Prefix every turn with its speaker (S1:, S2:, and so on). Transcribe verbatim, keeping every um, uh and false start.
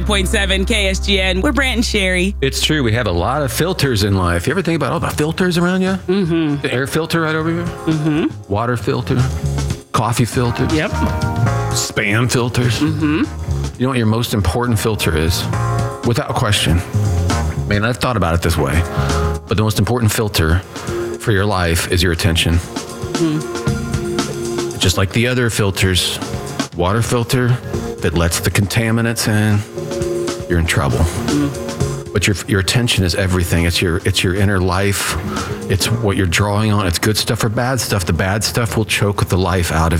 S1: point seven K S G N. We're Brant and Sherry.
S2: It's true. We have a lot of filters in life. You ever think about all the filters around you?
S1: Mm-hmm.
S2: The air filter right over here.
S1: Mm-hmm.
S2: Water filter. Coffee filter.
S1: Yep.
S2: Spam filters.
S1: Mm-hmm.
S2: You know what your most important filter is? Without question. Man, I've thought about it this way. But the most important filter for your life is your attention. Mm-hmm. Just like the other filters, water filter that lets the contaminants in, you're in trouble. Mm-hmm. But your your attention is everything. It's your it's your inner life. It's what you're drawing on. It's good stuff or bad stuff. The bad stuff will choke the life out of